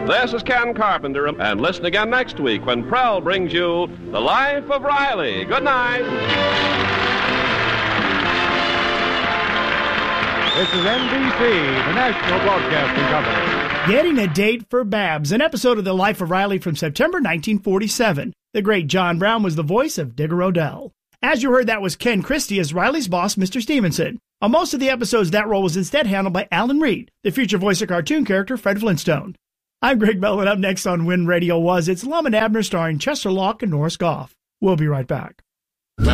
This is Ken Carpenter, and listen again next week when Prell brings you The Life of Riley. Good night. This is NBC, the National Broadcasting Company. Getting a Date for Babs, an episode of The Life of Riley from September 1947. The great John Brown was the voice of Digger Odell. As you heard, that was Ken Christie as Riley's boss, Mr. Stevenson. On most of the episodes, that role was instead handled by Alan Reed, the future voice of cartoon character Fred Flintstone. I'm Greg Bell, and up next on When Radio Was, it's Lum and Abner starring Chester Locke and Norris Goff. We'll be right back.